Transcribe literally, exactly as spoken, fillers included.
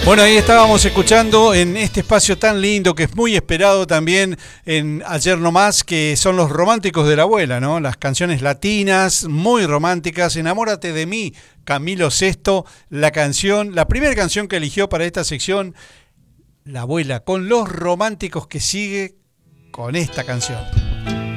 Bueno, ahí estábamos escuchando en este espacio tan lindo que es muy esperado también en Ayer No Más, que son los románticos de la abuela, ¿no? Las canciones latinas, muy románticas. Enamórate de mí, Camilo Sesto, la canción, la primera canción que eligió para esta sección, la abuela, con los románticos que sigue con esta canción.